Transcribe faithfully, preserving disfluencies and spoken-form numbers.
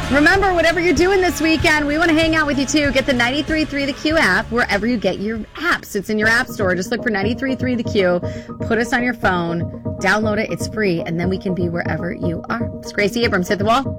Remember, whatever you're doing this weekend, we want to hang out with you too. Get the ninety-three point three The Q app wherever you get your apps. It's in your app store. Just look for ninety-three point three The Q. Put us on your phone. Download it. It's free. And then we can be wherever you are. It's Gracie Abrams. Hit the wall.